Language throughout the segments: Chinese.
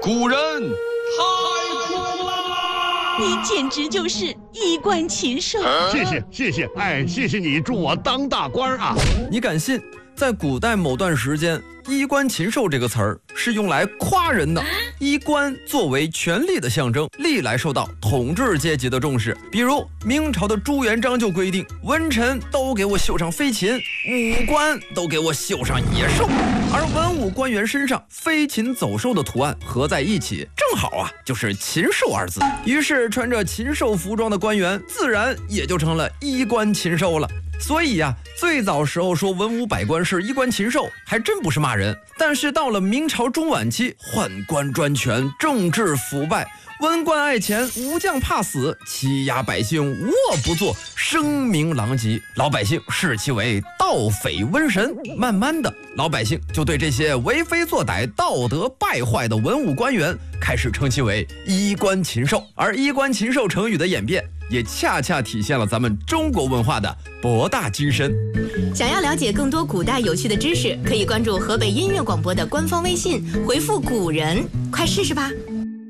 古人太苦了。 你简直就是衣冠禽兽！ 谢谢，哎，谢谢你祝我当大官啊！ 你敢信？在古代某段时间，衣冠禽兽这个词儿是用来夸人的。衣冠作为权力的象征，历来受到统治阶级的重视。比如明朝的朱元璋就规定，文臣都给我绣上飞禽，武官都给我绣上野兽。而文武官员身上飞禽走兽的图案合在一起，正好啊，就是禽兽二字。于是穿着禽兽服装的官员，自然也就成了衣冠禽兽了。所以呀，最早时候说文武百官是衣冠禽兽，还真不是骂人。但是到了明朝中晚期，宦官专权，政治腐败，文官爱钱，武将怕死，欺压百姓，无恶不作，声名狼藉。老百姓视其为盗匪瘟神。慢慢的，老百姓就对这些为非作歹、道德败坏的文武官员开始称其为衣冠禽兽。而衣冠禽兽成语的演变，也恰恰体现了咱们中国文化的博大精深。 想要了解更多古代有趣的知识，可以关注河北音乐广播的官方微信，回复古人，快试试吧。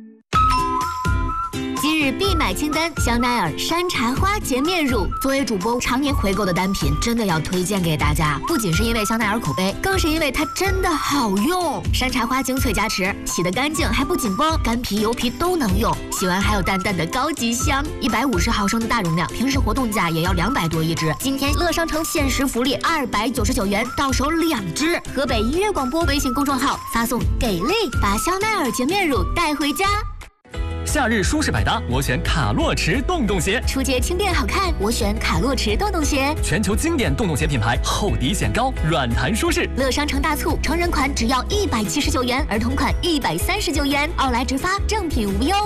今日必买清单，香奈儿山茶花洁面乳。作为主播常年回购的单品，真的要推荐给大家。不仅是因为香奈儿口碑，更是因为它真的好用。山茶花精粹加持，洗得干净还不紧绷，干皮油皮都能用。洗完还有淡淡的高级香。150毫升的大容量，平时活动价也要200多一支。今天乐商城限时福利299元，到手2支。河北音乐广播微信公众号发送“给力”，把香奈儿洁面乳带回家。 夏日舒适百搭，我选卡洛驰洞洞鞋。 出街轻便好看，我选卡洛驰洞洞鞋。 全球经典洞洞鞋品牌，厚底显高，软弹舒适。 乐商城大促，成人款只要179元，儿童款139元，奥莱直发，正品无忧。